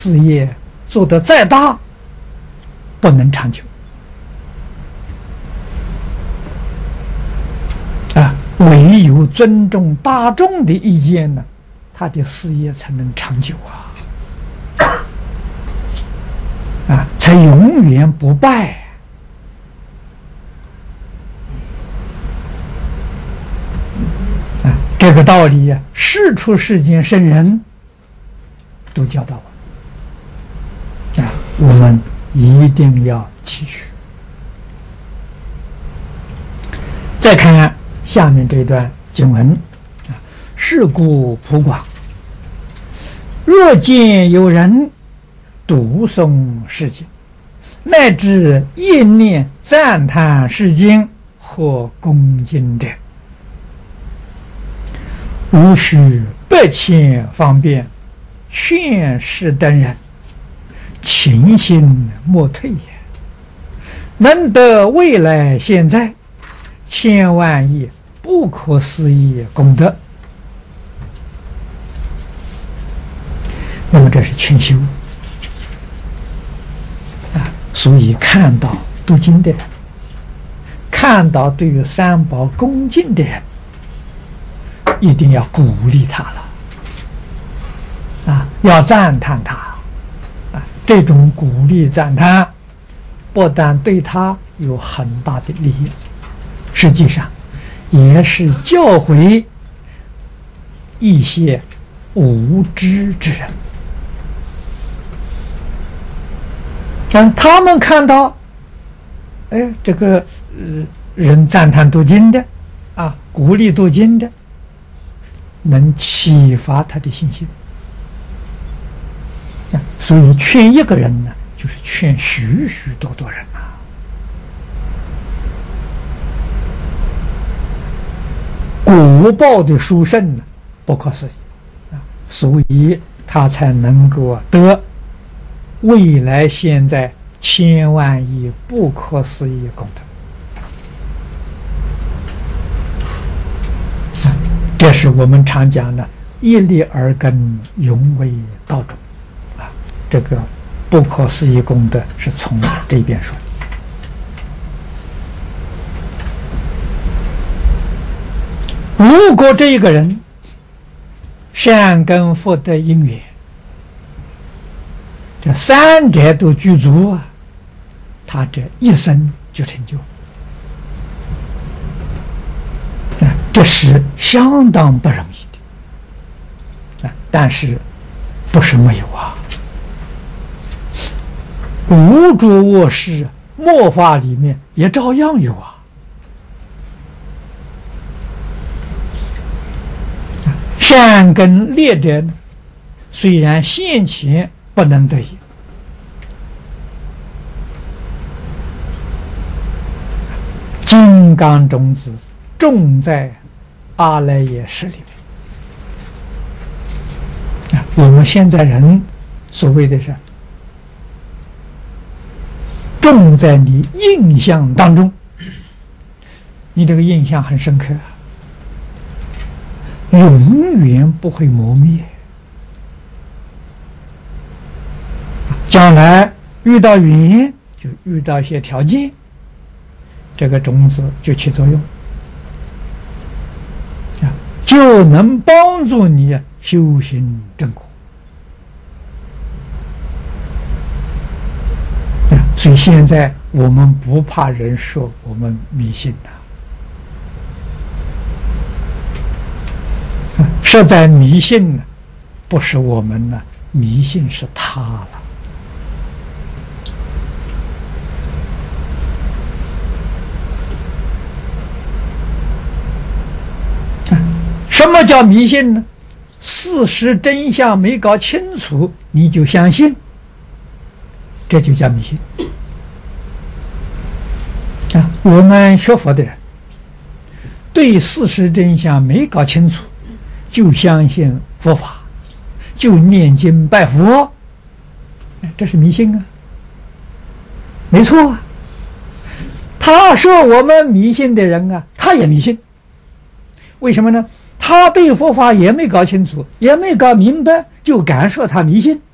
事业做得再大，不能长久啊！唯有尊重大众的意见呢，他的事业才能长久啊，才永远不败。这个道理呀，世出世间圣人都教导我们啊，我们一定要记取。再看下面这段经文啊，是故普广，若见有人读诵是经，乃至一念赞叹是经或恭敬者，无需百千方便劝示等人，勤心莫退也，能得未来现在千万亿不可思议功德。那么这是劝修啊，所以看到读经的人，看到对于三宝恭敬的人，一定要鼓励他了啊，要赞叹他啊！这种鼓励赞叹，不但对他有很大的利益，实际上也是教诲一些无知之人。他们看到，这个人赞叹读经的啊，鼓励读经的，能启发他的信心啊，所以劝一个人呢，就是劝许许多多人啊。果报的殊胜呢，不可思议啊，所以他才能够得未来现在千万亿不可思议功德。这是我们常讲的一粒耳根，永为道种啊！这个不可思议功德是从这边说的。如果这个人善根福德因缘，这三者都具足啊，他这一生就成就。这是相当不容易的啊！但是不是没有啊？无着卧室末法里面也照样有啊！善根劣者呢，虽然现前不能得也，金刚种子种在阿赖耶识里面啊，我们现在人所谓的是种在你印象当中，你这个印象很深刻，永远不会磨灭。将来遇到缘，就遇到一些条件，这个种子就起作用。就能帮助你修行正果所以现在我们不怕人说我们迷信的，实在迷信呢，不是我们呢，迷信是他了。什么叫迷信呢？事实真相没搞清楚，你就相信，这就叫迷信啊！我们学佛的人，对事实真相没搞清楚，就相信佛法，就念经拜佛，这是迷信啊！没错啊！他说我们迷信的人啊，他也迷信，为什么呢？他对佛法也没搞清楚，也没搞明白，就敢说他迷信，